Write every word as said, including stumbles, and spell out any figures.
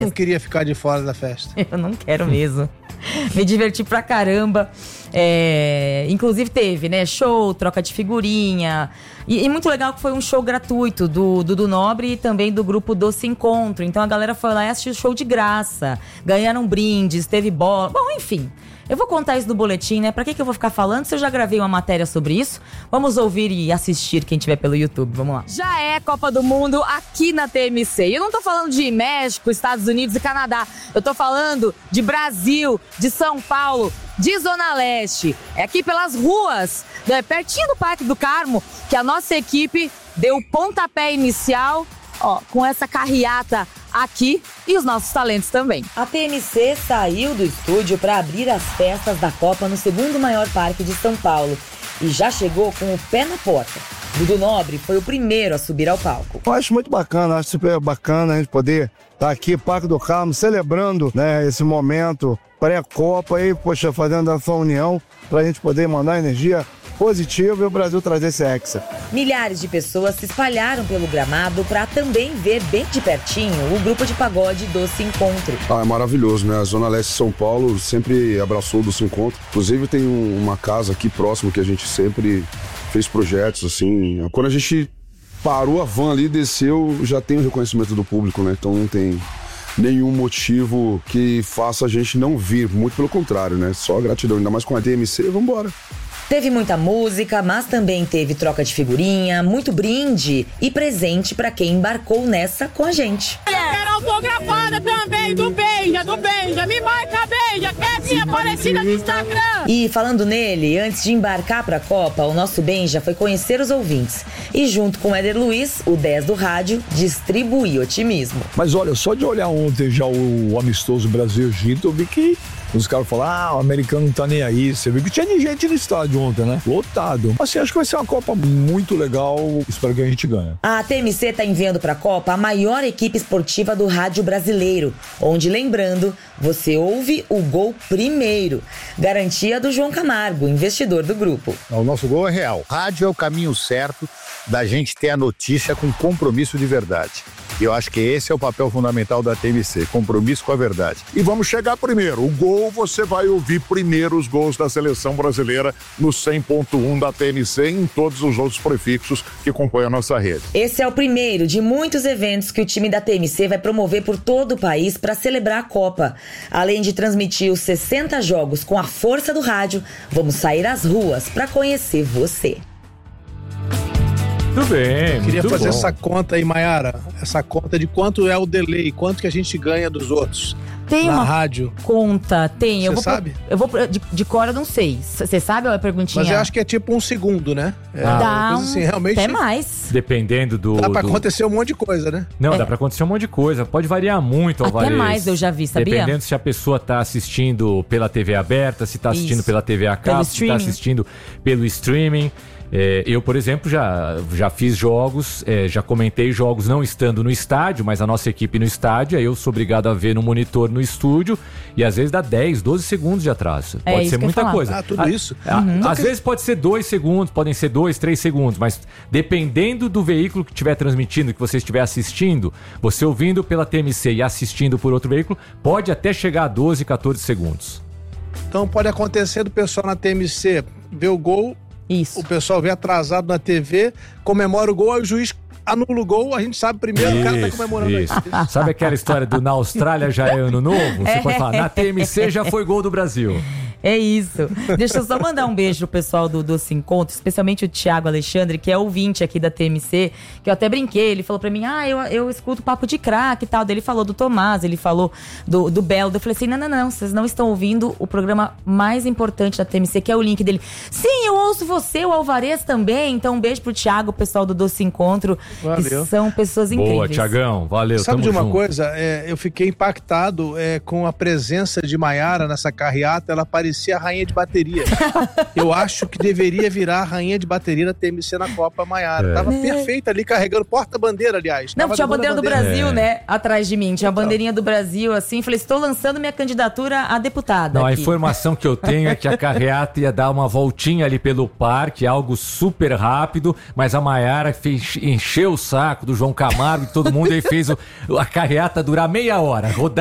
Não queria ficar de fora da festa. Eu não quero mesmo. Me diverti pra caramba. É, inclusive teve, né, show, troca de figurinha. E, e muito legal que foi um show gratuito do Dudu Nobre e também do grupo Doce Encontro. Então a galera foi lá e assistiu o show de graça. Ganharam brindes, teve bola. Bom, enfim. Eu vou contar isso no boletim, né? Pra que que eu vou ficar falando se eu já gravei uma matéria sobre isso? Vamos ouvir e assistir quem tiver pelo YouTube. Vamos lá. Já é Copa do Mundo aqui na T M C. E eu não tô falando de México, Estados Unidos e Canadá. Eu tô falando de Brasil, de São Paulo, de Zona Leste. É aqui pelas ruas, né, pertinho do Parque do Carmo, que a nossa equipe deu o pontapé inicial, ó, com essa carreata aqui e os nossos talentos também. A T M C saiu do estúdio para abrir as festas da Copa no segundo maior parque de São Paulo e já chegou com o pé na porta. Dudu Nobre foi o primeiro a subir ao palco. Eu acho muito bacana, acho super bacana a gente poder estar aqui, Parque do Carmo, celebrando, né, esse momento pré-Copa aí, poxa, fazendo essa união para a gente poder mandar energia positiva e o Brasil trazer esse hexa. Milhares de pessoas se espalharam pelo gramado para também ver bem de pertinho o grupo de pagode Doce Encontro. Ah, é maravilhoso, né? A Zona Leste de São Paulo sempre abraçou o Doce Encontro. Inclusive tem um, uma casa aqui próximo que a gente sempre fez projetos, assim. Quando a gente parou a van ali, desceu, já tem o reconhecimento do público, né? Então não tem nenhum motivo que faça a gente não vir, muito pelo contrário, né? Só gratidão, ainda mais com a T M C, vamos embora. Teve muita música, mas também teve troca de figurinha, muito brinde e presente pra quem embarcou nessa com a gente. Eu quero autografada também do Benja, do Benja, me marca Benja, que é minha parecida no Instagram. E falando nele, antes de embarcar pra Copa, o nosso Benja foi conhecer os ouvintes e junto com o Éder Luiz, o dez do rádio, distribuir otimismo. Mas olha, só de olhar ontem já o amistoso Brasil-Egito, eu vi que os caras falaram, ah, o americano não tá nem aí. Você viu que tinha gente no estádio ontem, né? Lotado. Assim, acho que vai ser uma Copa muito legal. Espero que a gente ganhe. A T M C tá enviando pra Copa a maior equipe esportiva do rádio brasileiro, onde, lembrando, você ouve o gol primeiro. Garantia do João Camargo, investidor do grupo. O nosso gol é real. Rádio é o caminho certo da gente ter a notícia com compromisso de verdade. E eu acho que esse é o papel fundamental da T M C, compromisso com a verdade. E vamos chegar primeiro. O gol, você vai ouvir primeiro os gols da seleção brasileira no cem ponto um da T M C e em todos os outros prefixos que compõem a nossa rede. Esse é o primeiro de muitos eventos que o time da T M C vai promover por todo o país para celebrar a Copa. Além de transmitir os sessenta jogos com a força do rádio, vamos sair às ruas para conhecer você. Muito bem, Eu queria muito fazer bom. essa conta aí, Mayara. Essa conta de quanto é o delay, quanto que a gente ganha dos outros. Tem na uma rádio. conta, tem. Eu Você vou sabe? Pro, eu vou pro, de, de cor eu não sei. Você sabe ou é perguntinha? Mas eu acho que é tipo um segundo, né? É Dá uma coisa um- assim, realmente. até mais. Dependendo do... Dá pra do- acontecer um monte de coisa, né? Não, É. dá pra acontecer um monte de coisa. Pode variar muito, Até Alvarez. mais eu já vi, sabia? Dependendo se a pessoa tá assistindo pela T V aberta, se tá assistindo Isso. pela T V a Pelo cabo, se tá streaming. assistindo pelo streaming. É, eu, por exemplo, já, já fiz jogos, é, já comentei jogos não estando no estádio, mas a nossa equipe no estádio, aí eu sou obrigado a ver no monitor no estúdio e às vezes dá dez, doze segundos de atraso. É pode isso ser que eu ia muita falar. coisa. Ah, tudo A- isso? a- Uhum. Às vezes pode ser dois segundos, podem ser dois, três segundos, mas dependendo do veículo que estiver transmitindo, que você estiver assistindo, você ouvindo pela T M C e assistindo por outro veículo, pode até chegar a doze, catorze segundos. Então pode acontecer do pessoal na T M C ver o gol, Isso. o pessoal vê atrasado na T V, comemora o gol, aí o juiz anula o gol, a gente sabe primeiro, o cara tá comemorando isso. aí. Sabe aquela história do na Austrália já é ano novo? Você pode falar, na T M C já foi gol do Brasil. É isso. Deixa eu só mandar um beijo pro pessoal do Doce Encontro, especialmente o Thiago Alexandre, que é ouvinte aqui da T M C, que eu até brinquei, ele falou pra mim, ah, eu, eu escuto papo de craque e tal. Daí ele falou do Tomás, ele falou do, do Belo. Eu falei assim, não, não, não, vocês não estão ouvindo o programa mais importante da T M C, que é o link dele. Sim, eu ouço você, o Alvarez também. Então um beijo pro Thiago, o pessoal do Doce Encontro, Valeu. que são pessoas incríveis. Boa, Thiagão, valeu, Sabe tamo de uma junto. coisa? É, eu fiquei impactado é, com a presença de Mayara nessa carreata. Ela parecia merecia a rainha de bateria. Eu acho que deveria virar a rainha de bateria da T M C na Copa, Maiara. É. Tava É. perfeita ali, carregando porta-bandeira, aliás. Não, Tava tinha a levando bandeira do Brasil, É. né? Atrás de mim. Tinha a bandeirinha do Brasil, assim. Falei, estou lançando minha candidatura a deputada. Não, a aqui. informação que eu tenho é que a carreata ia dar uma voltinha ali pelo parque, algo super rápido, mas a Maiara fez, encheu o saco do João Camargo e todo mundo aí fez o, a carreata durar meia hora. Rodar